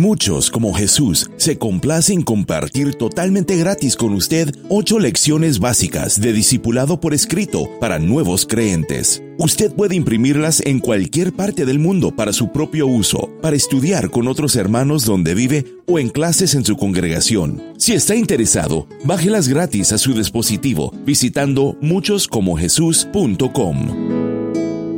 Muchos, como Jesús, se complace en compartir totalmente gratis con usted 8 lecciones básicas de discipulado por escrito para nuevos creyentes. Usted puede imprimirlas en cualquier parte del mundo para su propio uso, para estudiar con otros hermanos donde vive o en clases en su congregación. Si está interesado, bájelas gratis a su dispositivo visitando muchoscomojesus.com.